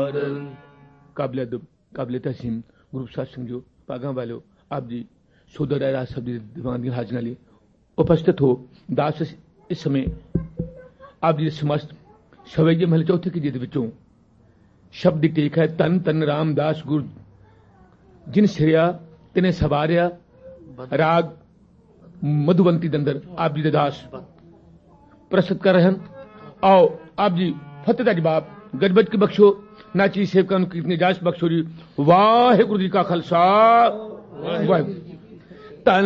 काबिल अदब काबिल तहसीन ग्रुप साथ संगो पागा वालो आप जी सोदर राज सब दीवानगी हाजिर लिए उपस्थित हो। दास इस समय आप जी समस्त सवैये महल चौथे की जिद विचों शब्द टेक है तन तन रामदास गुरु जिन सिरिया तिने सवारिया राग मधुवंती दंदर आप जी दास प्रस्तुत कर रहे हैं। आओ आप जी फतेह जवाब गजबज की बख्शो नाची सेवकां की निजात बख्शो जी। वाहिगुरु जी का खालसा वाहिगुरु।